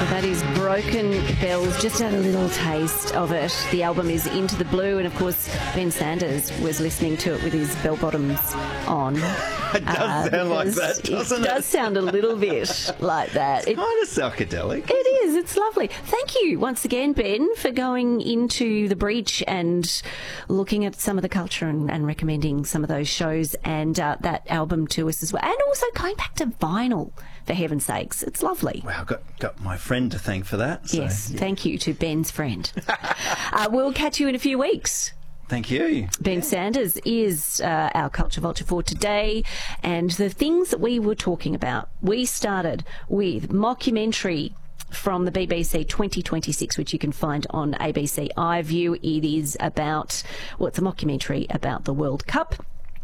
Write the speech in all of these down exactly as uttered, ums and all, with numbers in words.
So that is Broken Bells. Just had a little taste of it. The album is Into the Blue, and of course Ben Sanders was listening to it with his bell bottoms on. It does uh, sound like that, doesn't it? It does sound a little bit like that. It's kind of psychedelic. It is. It's lovely. Thank you once again, Ben, for going into the breach and looking at some of the culture and, and recommending some of those shows and uh, that album to us as well. And also going back to vinyl, for heaven's sakes. It's lovely. Well, I've got, got my friend to thank for that. So, yes, yeah. Thank you to Ben's friend. uh, we'll catch you in a few weeks. Thank you. Ben yeah. Sanders is uh, our Culture Vulture for today, and the things that we were talking about. We started with mockumentary from the B B C twenty twenty-six, which you can find on A B C iView. It is about, well, it's a mockumentary about the World Cup.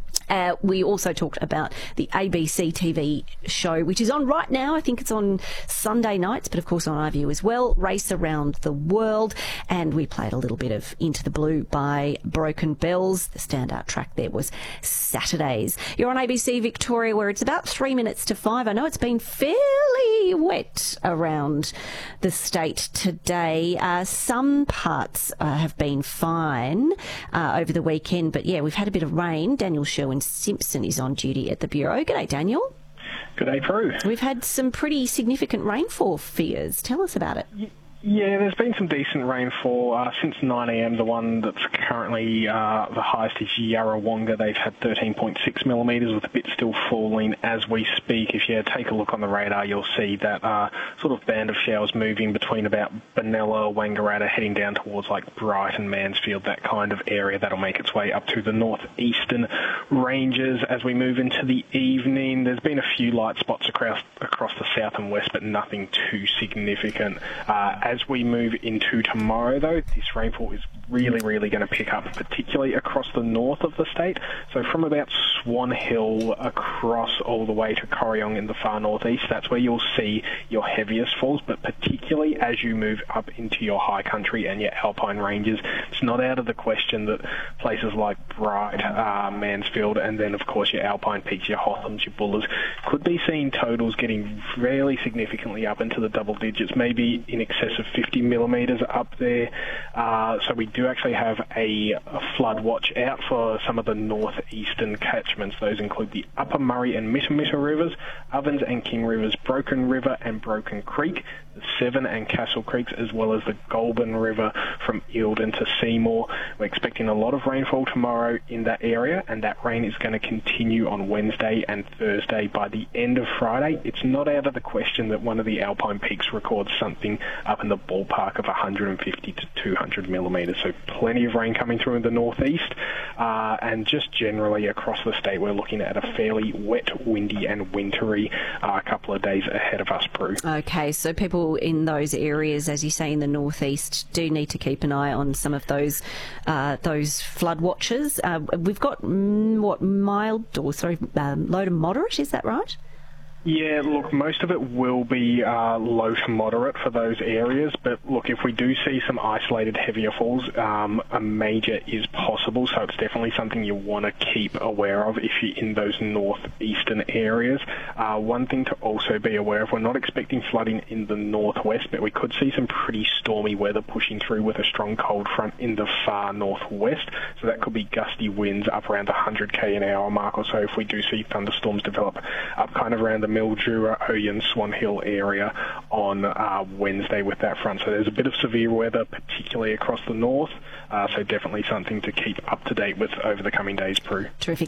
Uh, we also talked about the A B C T V show, which is on right now. I think it's on Sunday nights, but of course on iView as well, Race Around the World. And we played a little bit of Into the Blue by Broken Bells. The standout track there was Saturdays. You're on A B C Victoria, where it's about three minutes to five. I know it's been fairly wet around the state today. Uh, some parts uh, have been fine uh, over the weekend, but yeah, we've had a bit of rain. Daniel Sherwin Simpson is on duty at the Bureau. G'day, Daniel. G'day, Prue. We've had some pretty significant rainfall fears. Tell us about it. Yeah, there's been some decent rainfall uh, since nine a m. The one that's currently uh, the highest is Yarrawonga. They've had thirteen point six millimetres, with a bit still falling as we speak. If you take a look on the radar, you'll see that uh, sort of band of showers moving between about Benalla, Wangaratta, heading down towards like Brighton, Mansfield, that kind of area. That'll make its way up to the northeastern ranges as we move into the evening. There's been a few light spots across across the south and west, but nothing too significant. Uh, As we move into tomorrow, though, this rainfall is really, really going to pick up, particularly across the north of the state. So from about Swan Hill across all the way to Corryong in the far northeast, that's where you'll see your heaviest falls, but particularly as you move up into your high country and your alpine ranges, it's not out of the question that places like Bright, uh, Mansfield, and then, of course, your alpine peaks, your Hothams, your Bullers, could be seeing totals getting fairly significantly up into the double digits, maybe in excess of fifty millimetres up there. Uh, so we do actually have a, a flood watch out for some of the northeastern catchments. Those include the Upper Murray and Mittamitta rivers, Ovens and King rivers, Broken River and Broken Creek, the Severn and Castle Creeks, as well as the Goulburn River from Eildon to Seymour. We're expecting a lot of rainfall tomorrow in that area, and that rain is going to continue on Wednesday and Thursday. By the end of Friday, it's not out of the question that one of the alpine peaks records something up in the ballpark of one hundred fifty to two hundred millimetres. So plenty of rain coming through in the northeast, uh, and just generally across the state, we're looking at a fairly wet, windy and wintry uh, couple of days ahead of us, Prue. Okay, so people in those areas, as you say, in the northeast, do need to keep an eye on some of those uh, those flood watches. Uh, we've got mm, what mild or sorry, um, low to moderate. Is that right? Yeah, look, most of it will be uh, low to moderate for those areas, but look, if we do see some isolated heavier falls, um, a major is possible, so it's definitely something you want to keep aware of if you're in those northeastern areas. Uh, one thing to also be aware of, we're not expecting flooding in the northwest, but we could see some pretty stormy weather pushing through with a strong cold front in the far northwest, so that could be gusty winds up around the one hundred k an hour mark or so if we do see thunderstorms develop up kind of around the Mildura, Oyen, Swan Hill area on uh, Wednesday with that front. So there's a bit of severe weather, particularly across the north, uh, so definitely something to keep up to date with over the coming days, Prue. Terrific.